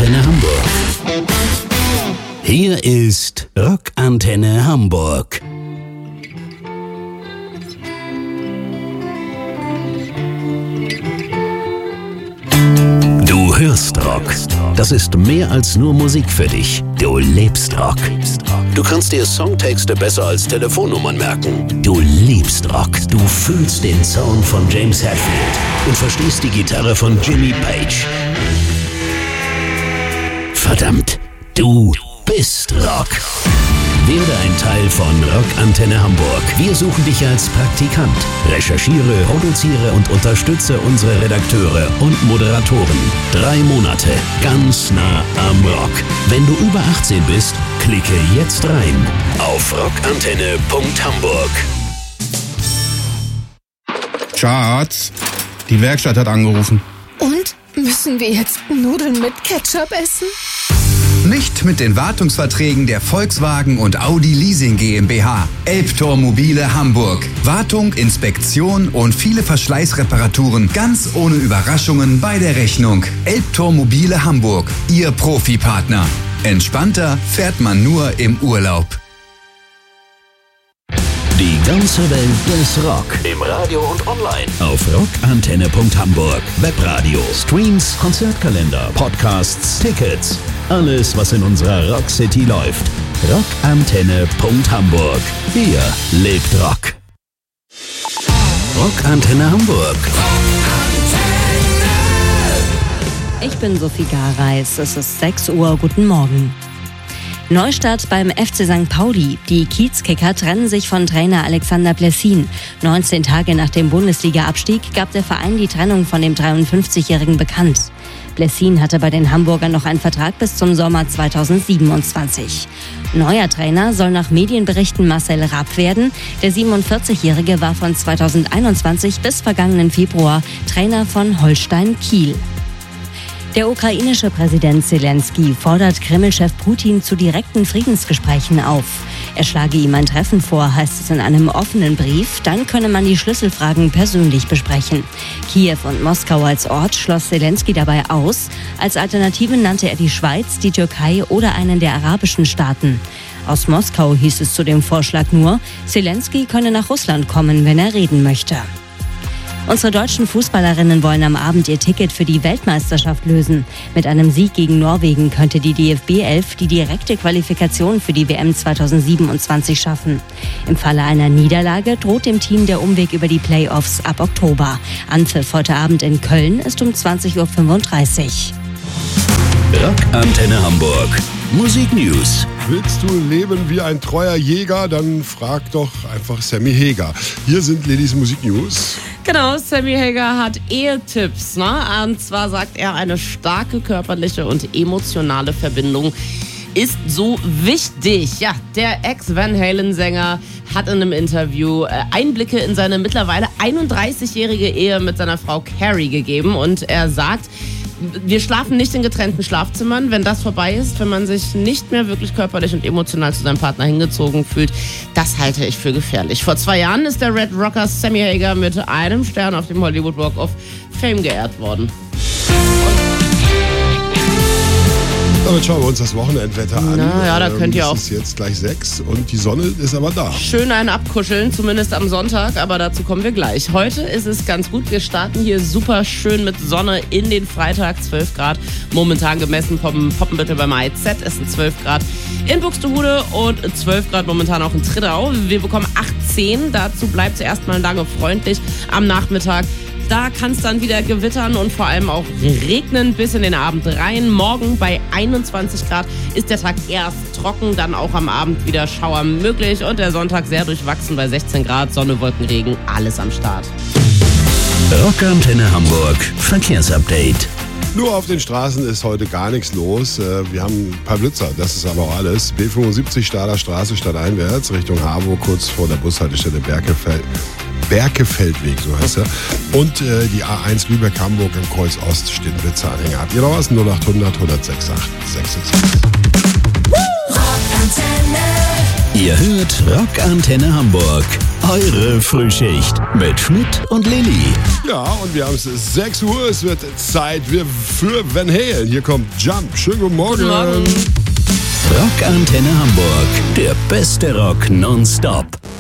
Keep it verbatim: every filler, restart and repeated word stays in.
Rockantenne Hamburg. Hier ist Rockantenne Hamburg. Du hörst Rock. Das ist mehr als nur Musik für dich. Du lebst Rock. Du kannst dir Songtexte besser als Telefonnummern merken. Du liebst Rock. Du fühlst den Sound von James Hetfield und verstehst die Gitarre von Jimmy Page. Verdammt, du bist Rock. Werde ein Teil von Rockantenne Hamburg. Wir suchen dich als Praktikant. Recherchiere, produziere und unterstütze unsere Redakteure und Moderatoren. Drei Monate, ganz nah am Rock. Wenn du über achtzehn bist, klicke jetzt rein auf rockantenne punkt hamburg. Schatz, die Werkstatt hat angerufen. Und? Müssen wir jetzt Nudeln mit Ketchup essen? Nicht mit den Wartungsverträgen der Volkswagen und Audi Leasing GmbH. Elbtor Mobile Hamburg. Wartung, Inspektion und viele Verschleißreparaturen ganz ohne Überraschungen bei der Rechnung. Elbtor Mobile Hamburg. Ihr Profipartner. Entspannter fährt man nur im Urlaub. Die ganze Welt des Rock. Im Radio und online. Auf rockantenne punkt hamburg. Webradio, Streams, Konzertkalender, Podcasts, Tickets. Alles, was in unserer Rock City läuft. rockantenne punkt hamburg. Hier lebt Rock. Rockantenne Hamburg. Ich bin Sophie Gareis. Es ist sechs Uhr. Guten Morgen. Neustart beim F C Sankt Pauli. Die Kiezkicker trennen sich von Trainer Alexander Blessin. neunzehn Tage nach dem Bundesliga-Abstieg gab der Verein die Trennung von dem dreiundfünfzigjährigen bekannt. Blessin hatte bei den Hamburgern noch einen Vertrag bis zum Sommer zweitausendsiebenundzwanzig. Neuer Trainer soll nach Medienberichten Marcel Rapp werden. Der siebenundvierzigjährige war von zweitausendeinundzwanzig bis vergangenen Februar Trainer von Holstein Kiel. Der ukrainische Präsident Zelensky fordert Kreml-Chef Putin zu direkten Friedensgesprächen auf. Er schlage ihm ein Treffen vor, heißt es in einem offenen Brief. Dann könne man die Schlüsselfragen persönlich besprechen. Kiew und Moskau als Ort schloss Zelensky dabei aus. Als Alternative nannte er die Schweiz, die Türkei oder einen der arabischen Staaten. Aus Moskau hieß es zu dem Vorschlag nur, Zelensky könne nach Russland kommen, wenn er reden möchte. Unsere deutschen Fußballerinnen wollen am Abend ihr Ticket für die Weltmeisterschaft lösen. Mit einem Sieg gegen Norwegen könnte die D F B elf die direkte Qualifikation für die W M zweitausendsiebenundzwanzig schaffen. Im Falle einer Niederlage droht dem Team der Umweg über die Playoffs ab Oktober. Anpfiff heute Abend in Köln ist um zwanzig Uhr fünfunddreißig. Rockantenne Hamburg. Musik News. Willst du leben wie ein treuer Jäger? Dann frag doch einfach Sammy Hagar. Hier sind Ladies Musik News. Genau, Sammy Hagar hat Ehetipps, ne? Und zwar sagt er, eine starke körperliche und emotionale Verbindung ist so wichtig. Ja, der Ex-Van Halen-Sänger hat in einem Interview Einblicke in seine mittlerweile einunddreißigjährige Ehe mit seiner Frau Carrie gegeben und er sagt, wir schlafen nicht in getrennten Schlafzimmern. Wenn das vorbei ist, wenn man sich nicht mehr wirklich körperlich und emotional zu seinem Partner hingezogen fühlt, das halte ich für gefährlich. Vor zwei Jahren ist der Red Rocker Sammy Hagar mit einem Stern auf dem Hollywood Walk of Fame geehrt worden. Damit schauen wir uns das Wochenendwetter an. Na ja, da könnt ihr auch. Es ist jetzt gleich sechs und die Sonne ist aber da. Schön einen abkuscheln, zumindest am Sonntag, aber dazu kommen wir gleich. Heute ist es ganz gut. Wir starten hier super schön mit Sonne in den Freitag, zwölf Grad. Momentan gemessen vom Poppenbüttel beim I Z. Es sind zwölf Grad in Buxtehude und zwölf Grad momentan auch in Triddau. Wir bekommen achtzehn. Dazu bleibt es erstmal lange freundlich am Nachmittag. Da kann es dann wieder gewittern und vor allem auch regnen bis in den Abend rein. Morgen bei einundzwanzig Grad ist der Tag erst trocken, dann auch am Abend wieder Schauer möglich und der Sonntag sehr durchwachsen bei sechzehn Grad, Sonne, Wolken, Regen, alles am Start. Rockantenne Hamburg, Verkehrsupdate. Nur auf den Straßen ist heute gar nichts los. Wir haben ein paar Blitzer, das ist aber auch alles. B fünfundsiebzig Stahler Straße stadteinwärts Richtung Harburg, kurz vor der Bushaltestelle Berkefeld. Berkefeldweg, so heißt er. Und äh, die A eins Lübeck-Hamburg im Kreuz Ost steht Blitzeranhänger. Habt ihr noch was? null acht hundert, hundertsechs acht sechs sechs sechs. Ihr hört Rockantenne Hamburg Eure Frühschicht mit Schmidt und Lilly. Ja, und wir haben es sechs Uhr. Es wird Zeit für Van Halen. Hier kommt Jump. Schönen guten Morgen. Guten Morgen. Rock Antenne Hamburg. Der beste Rock nonstop.